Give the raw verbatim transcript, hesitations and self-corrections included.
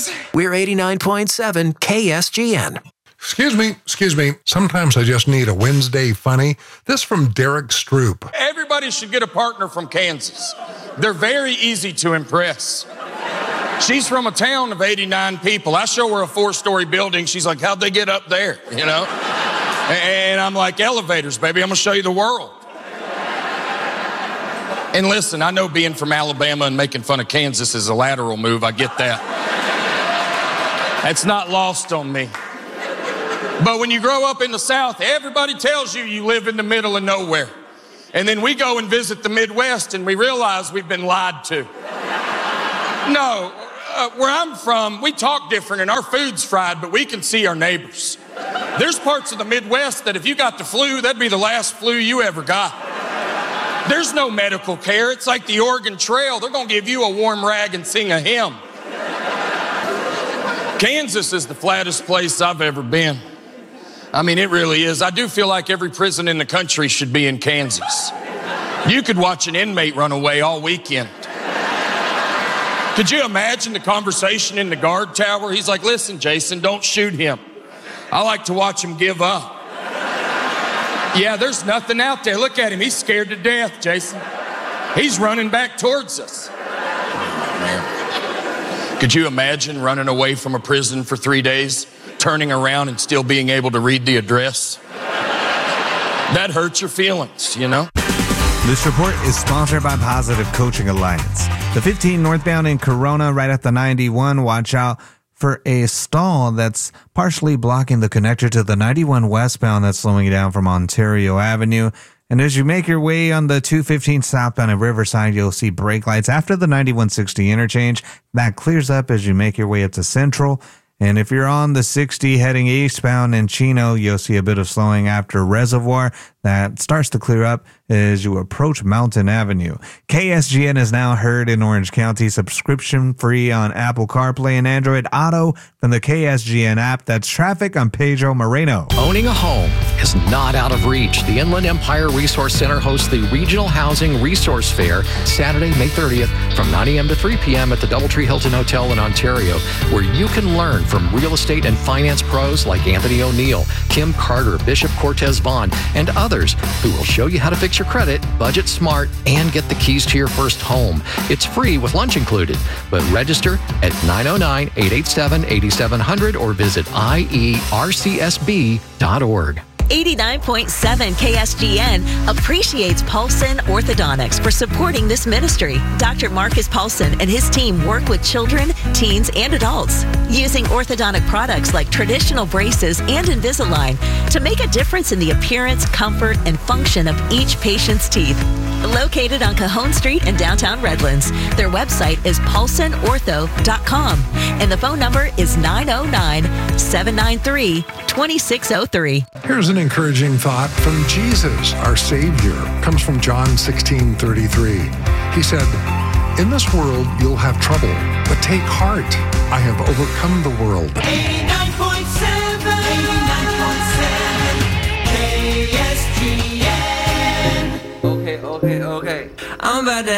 We're eighty-nine point seven K S G N. Excuse me, excuse me. Sometimes I just need a Wednesday funny. This from Derek Stroop. Everybody should get a partner from Kansas. They're very easy to impress. She's from a town of eighty-nine people. I show her a four-story building. She's like, how'd they get up there, you know? And I'm like, elevators, baby. I'm going to show you the world. And listen, I know being from Alabama and making fun of Kansas is a lateral move. I get that. That's not lost on me. But when you grow up in the South, everybody tells you you live in the middle of nowhere. And then we go and visit the Midwest and we realize we've been lied to. No, uh, where I'm from, we talk different and our food's fried, but we can see our neighbors. There's parts of the Midwest that if you got the flu, that'd be the last flu you ever got. There's no medical care. It's like the Oregon Trail. They're gonna give you a warm rag and sing a hymn. Kansas is the flattest place I've ever been. I mean, it really is. I do feel like every prison in the country should be in Kansas. You could watch an inmate run away all weekend. Could you imagine the conversation in the guard tower? He's like, listen, Jason, don't shoot him. I like to watch him give up. Yeah, there's nothing out there. Look at him. He's scared to death, Jason. He's running back towards us. Man. Could you imagine running away from a prison for three days? Turning around and still being able to read the address? That hurts your feelings, you know? This report is sponsored by Positive Coaching Alliance. The fifteen northbound in Corona, right at the ninety-one, watch out for a stall that's partially blocking the connector to the ninety-one westbound that's slowing you down from Ontario Avenue. And as you make your way on the two fifteen southbound at Riverside, you'll see brake lights after the ninety-one sixty interchange. That clears up as you make your way up to Central. And if you're on the sixty heading eastbound in Chino, you'll see a bit of slowing after Reservoir. That starts to clear up as you approach Mountain Avenue. K S G N is now heard in Orange County, subscription free on Apple CarPlay and Android Auto from the K S G N app. That's traffic on Pedro Moreno. Owning a home is not out of reach. The Inland Empire Resource Center hosts the Regional Housing Resource Fair Saturday, May thirtieth from nine a.m. to three p.m. at the Doubletree Hilton Hotel in Ontario, where you can learn from real estate and finance pros like Anthony O'Neill, Kim Carter, Bishop Cortez Vaughn, and others who will show you how to fix your credit, budget smart, and get the keys to your first home. It's free with lunch included, but register at nine oh nine, eight eight seven, eight seven zero zero or visit I E R C S B dot org. eighty-nine point seven K S G N appreciates Paulson Orthodontics for supporting this ministry. Doctor Marcus Paulson and his team work with children, teens, and adults using orthodontic products like traditional braces and Invisalign to make a difference in the appearance, comfort, and function of each patient's teeth. Located on Cajon Street in downtown Redlands, their website is paulson ortho dot com and the phone number is nine oh nine, seven nine three, two six oh three. Here's an encouraging thought from Jesus, our Savior. Comes from John sixteen thirty-three. He said, in this world you'll have trouble, but take heart. I have overcome the world. eighty-nine point seven, eighty-nine point seven, K S G N. Okay, okay, okay. I'm about to